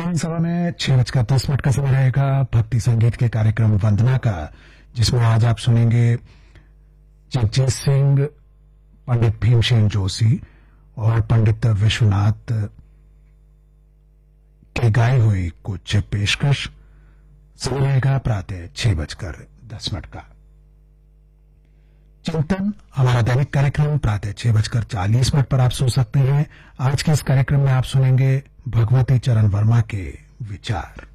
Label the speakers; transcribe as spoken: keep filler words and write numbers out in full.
Speaker 1: विधान सभा में छह बजकर दस मिनट का समय रहेगा भक्ति संगीत के कार्यक्रम वंदना का, जिसमें आज आप सुनेंगे जगजीत सिंह, पंडित भीमसेन जोशी और पंडित विश्वनाथ के गाई हुई कुछ पेशकश। समय रहेगा प्रातः छह बजकर दस मिनट का। चिंतन, हमारा दैनिक कार्यक्रम प्रातः छह बजकर चालीस मिनट पर आप सुन सकते हैं। आज के इस कार्यक्रम में आप सुनेंगे भगवती चरण वर्मा के विचार।